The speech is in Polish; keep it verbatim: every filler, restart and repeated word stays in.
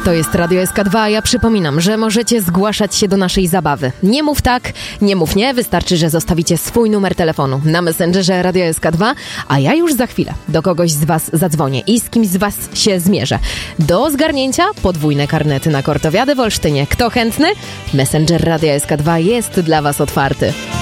To jest Radio S K dwa. Ja przypominam, że możecie zgłaszać się do naszej zabawy. Nie mów tak, nie mów nie, wystarczy, że zostawicie swój numer telefonu na Messengerze Radio S K dwa, a ja już za chwilę do kogoś z was zadzwonię i z kimś z was się zmierzę. Do zgarnięcia podwójne karnety na Kortowiadę w Olsztynie. Kto chętny? Messenger Radio S K dwa jest dla was otwarty.